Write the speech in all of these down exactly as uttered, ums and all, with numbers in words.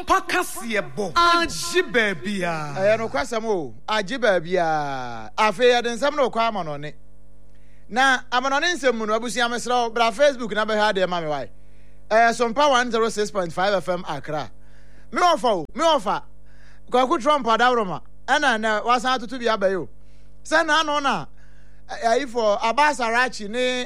Asompa Kasiebo. Ajibebia. I no kwasamo. Ajibebia. Afe ya den sam no kwa amanone. Na amanone nsemu no abusi amesra bra Facebook na be ha de ma me wai. Eh Asompa one oh six point five F M Accra. Me offer, me offer. Kwaku Trump adawroma. Ana na wasan atutu bia bayo. Se na no na ayi for Abbas Arachi ne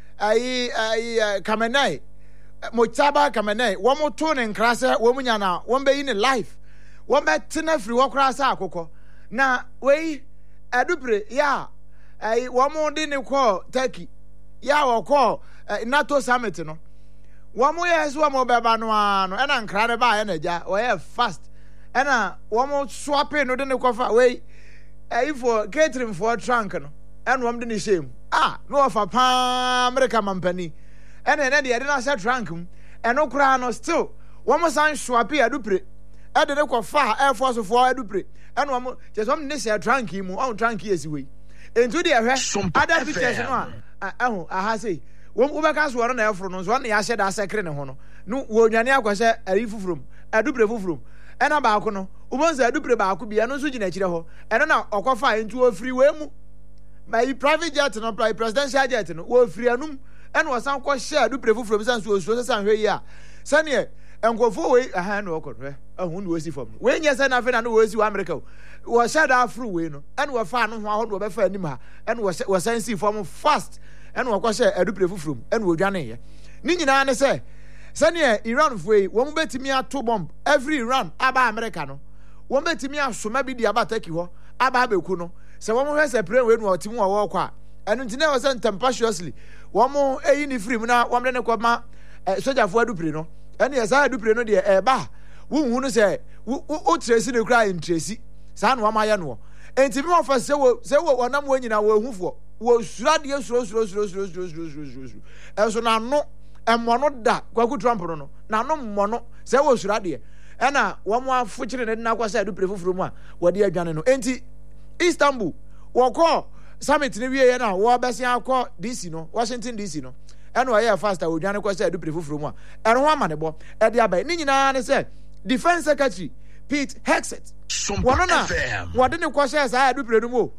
ayi ayi Kamenai. Mochaba Kamenai. Wo mo to ne nkrase wo munya na wo be yi ne life. Wo be tena free wo krasa akoko. Na we adupre ya ayi wo mo de ne call Turkey. Ya wo call NATO summit no. Wo mo yes wo mo beba no ano e na nkrade ba ya na ja wo ye fast. E na wo mo swap no de ne kofa we ayi for catering for trunk no. And one didn't shame. Ah, no of a pa America mampani. And then the other said trankum, and no crown still. One more sign swappy a dupre. I didn't go far Air Force of War dupre. And one more just one this a tranky, on tranky as we. Into the arrest, other pictures. Oh, I say, one Ubakas were on air from one, I said, I said, Crenohono. No, one Yania was a refu room, a duple room. And a balcony, who was a duple balcony, be an osuginate, and now Okofa into a free way. My private jet no my presidential jet no wo free anum and was some kwa share do prefu from san so so san hwe ya sane enkofo we aha na okohwe ahun no si fam we nya san afa na no wo si wa America wo share da afro we no and wo fa no ho ahodo wo be fa anim ha and wo wo san si fam fast and wo kwa share adu prefu from and wo dwane ye ni nyina ne se sane Iran fo wo mo betimi ato bomb every Iran aba America no wo betimi asoma bi di aba Turkey ho aba beku no se wo mo hwese pray we no otimu wo kwa enu ntine wo se tempestuously wo mo eyi ni free mu na wo mde ne kwa ma soja fo adu pray no ene ya sa adu pray no de e ba wo hu no se wo tresi ne kra in tresi sa no wa ma ye no enti bi mo fa se wo se wo onam wo nyina wo hufo wo sura de suro suro suro suro suro suro suro enso na no emmo no da Kwaku Trump no no na no mmo no se wo sura de ena wo mo afokyere ne na kwa sa adu pray foforo mu a wo de adwane no enti Istanbul woko summit ni wiye na wo besia akọ D C no Washington D C no eno aye faster odwane ko say dupre foforo mu a eno ho amanebo e de abai ni nyina ne say Defense Secretary Pete Hegseth wono na wode ne ko say say dupre no mu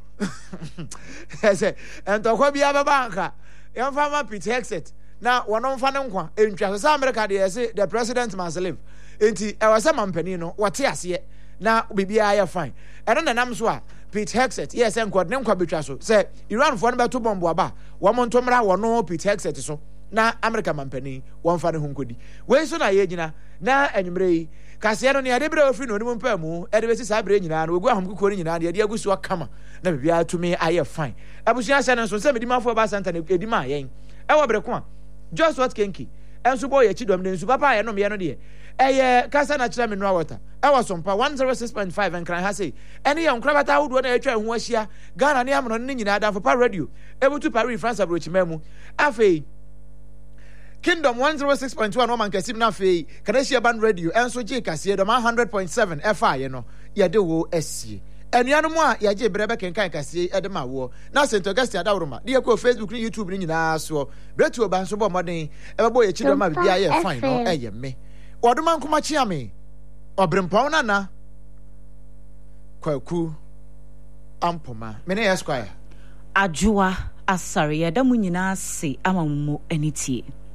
say ento ko bia baba anka yemfa ma Pete Hegseth na wono mfa ne nkwa entwa so America de say the president must live enti e wasa mampani no wote ase na bibia ya fine eno na nam so a Pete Hegseth yes en kwad ne nkwa betwa so say Iran fo no beto bombo aba wo mo ntomra wo no Pete Hegseth so na America mampani won fa ne ho nkodi we so na ye gina na anwumre yi kase no ne ade bre ofri no ni mpa mu e de besi sa bre nyina no ogu ahom kokoro nyina de ade agusu akama na bibia atumi aye fine abusia sha ne so se medima fo ba santa ne edima yen e wo bre ko a just what kenki enso boy chidom ne nsu papa ye no me no de eye kasa na kira me no water e was Asompa one oh six point five and cran ha say ene ye nkrabata wodo na atwa hu ahia Ghana ne amno ne nyina da for radio ebutu Paris France abrochimemu afei Kingdom one oh six point one woman kasim na afei Kanashia Band Radio enso je kase do one hundred point seven F I ye no ye de wo asie enuanu mu a ye je brebe kenkan kase e de ma wo na Saint Augustine adawroma de ko Facebook ni YouTube ni nyina so bretu oba nso bo moden e bebo ye chidom ma bia ye fine no e ye me oduma nkoma chia me obrempon na na Kwaku Ampoma mene Esquire Ajua asare ya da mu nyina se amamumo anitie